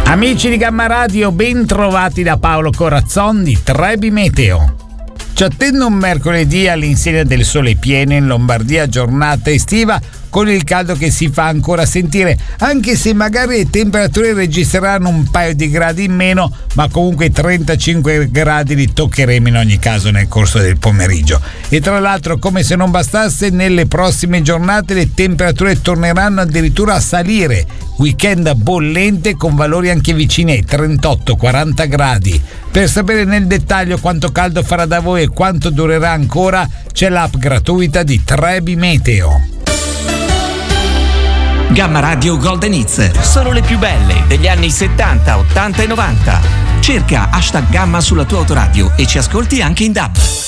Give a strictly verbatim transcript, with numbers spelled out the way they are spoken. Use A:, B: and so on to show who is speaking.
A: Amici di Gamma Radio, ben trovati da Paolo Corazzon di Trebi Meteo. Ci attende un mercoledì all'insegna del sole pieno in Lombardia, giornata estiva con il caldo che si fa ancora sentire, anche se magari le temperature registreranno un paio di gradi in meno, ma comunque trentacinque gradi li toccheremo in ogni caso nel corso del pomeriggio. E tra l'altro, come se non bastasse, nelle prossime giornate le temperature torneranno addirittura a salire, weekend bollente con valori anche vicini ai trentotto quaranta gradi. Per sapere nel dettaglio quanto caldo farà da voi e quanto durerà ancora, c'è l'app gratuita di Trebi Meteo.
B: Gamma Radio Golden Hits, solo le più belle degli anni settanta, ottanta e novanta. Cerca hashtag Gamma sulla tua autoradio e ci ascolti anche in D A B.